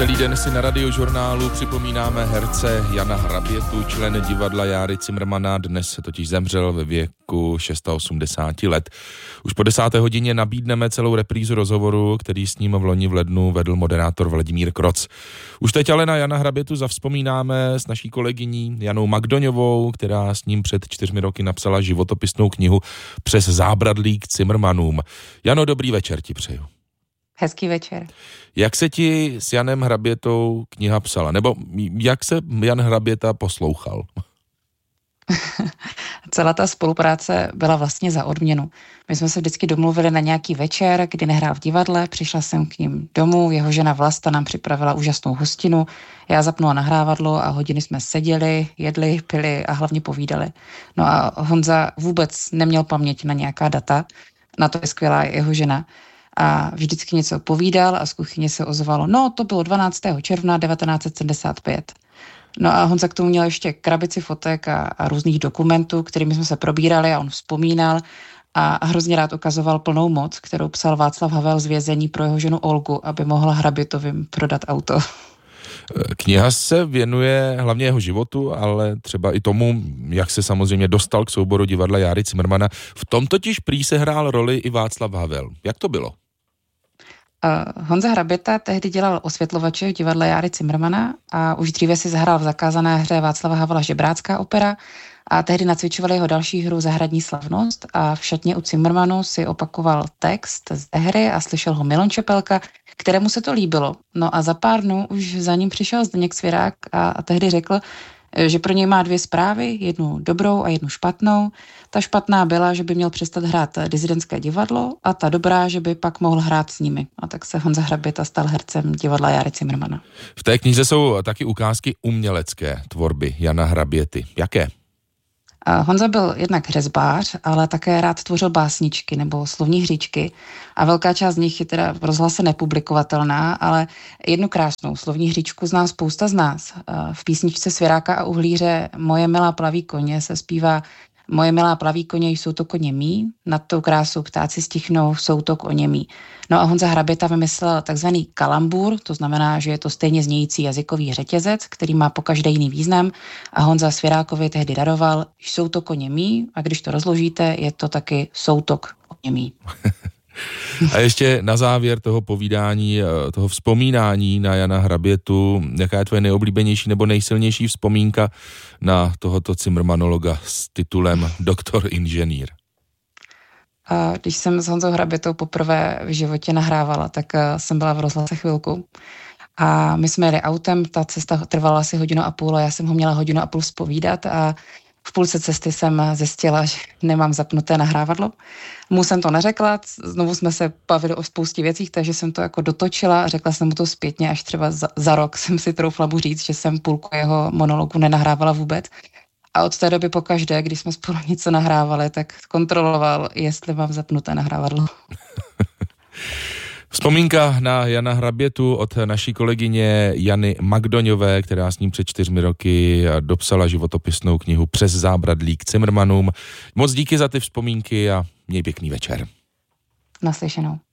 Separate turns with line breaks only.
Celý den si na Radiožurnálu připomínáme herce Jana Hrabětu, člen divadla Járy Cimrmana, dnes totiž zemřel ve věku 86 let. Už po 10. hodině nabídneme celou reprízu rozhovoru, který s ním v loni v lednu vedl moderátor Vladimír Kroc. Už teď ale na Jana Hrabětu zavzpomínáme s naší kolegyní Janou Magdoňovou, která s ním před 4 roky napsala životopisnou knihu Přes zábradlí k Cimrmanům. Jano, dobrý večer ti přeju.
Hezký večer.
Jak se ti s Janem Hrabětou kniha psala? Nebo jak se Jan Hraběta poslouchal?
Celá ta spolupráce byla vlastně za odměnu. My jsme se vždycky domluvili na nějaký večer, kdy nehrál v divadle, přišla jsem k ním domů, jeho žena Vlasta nám připravila úžasnou hostinu, já zapnula nahrávadlo a hodiny jsme seděli, jedli, pili a hlavně povídali. No a Honza vůbec neměl paměť na nějaká data, na to je skvělá jeho žena. A vždycky něco povídal a z kuchyně se ozvalo, no to bylo 12. června 1975. No a Honza k tomu měl ještě krabici fotek a různých dokumentů, kterými jsme se probírali a on vzpomínal a hrozně rád ukazoval plnou moc, kterou psal Václav Havel z vězení pro jeho ženu Olgu, aby mohla Hrabětovým prodat auto.
Kniha se věnuje hlavně jeho životu, ale třeba i tomu, jak se samozřejmě dostal k souboru divadla Járy Cimrmana. V tom totiž prý se hrál roli i Václav Havel. Jak to bylo?
Honza Hraběta tehdy dělal osvětlovače v divadle Járy Cimrmana a už dříve si zahrál v zakázané hře Václava Havla Žebrácká opera a tehdy nacvičovali jeho další hru Zahradní slavnost a v šatně u Cimrmanu si opakoval text z té hry a slyšel ho Milon Čepelka, kterému se to líbilo. No a za pár dnů už za ním přišel Zdeněk Svěrák a tehdy řekl, že pro něj má 2 zprávy, jednu dobrou a jednu špatnou. Ta špatná byla, že by měl přestat hrát disidentské divadlo a ta dobrá, že by pak mohl hrát s nimi. A tak se Honza Hraběta stal hercem divadla Járy Cimrmana.
V té knize jsou taky ukázky umělecké tvorby Jana Hraběty. Jaké?
Honza byl jednak řezbář, ale také rád tvořil básničky nebo slovní hříčky a velká část z nich je teda v rozhlase nepublikovatelná, ale jednu krásnou slovní hříčku zná spousta z nás. V písničce Svěráka a Uhlíře Moje milá plaví koně se zpívá Moje milá plaví koně, jsou to koně mí, nad tou krásou ptáci stichnou, jsou to koně mí. No a Honza Hraběta vymyslel takzvaný kalambur, to znamená, že je to stejně znějící jazykový řetězec, který má pokaždé jiný význam a Honza Svěrákovi tehdy daroval, jsou to koně mí a když to rozložíte, je to taky soutok koně mí.
A ještě na závěr toho povídání, toho vzpomínání na Jana Hrabětu, jaká je tvoje nejoblíbenější nebo nejsilnější vzpomínka na tohoto cimrmanologa s titulem doktor inženýr?
Když jsem s Honzou Hrabětou poprvé v životě nahrávala, tak jsem byla v rozhlase chvilku a my jsme jeli autem, ta cesta trvala asi 1,5 hodiny a já jsem ho měla 1,5 hodiny zpovídat a v půlce cesty jsem zjistila, že nemám zapnuté nahrávadlo. Mu jsem to neřekla, znovu jsme se bavili o spoustě věcích, takže jsem to jako dotočila a řekla jsem mu to zpětně, až třeba za rok jsem si troufla mu říct, že jsem půlku jeho monologu nenahrávala vůbec. A od té doby pokaždé, když jsme spolu něco nahrávali, tak kontroloval, jestli mám zapnuté nahrávadlo.
Vzpomínka na Jana Hrabětu od naší kolegyně Jany Magdoňové, která s ním před 4 roky dopsala životopisnou knihu Přes zábradlí k Cimrmanům. Moc díky za ty vzpomínky a měj pěkný večer.
Naslyšenou.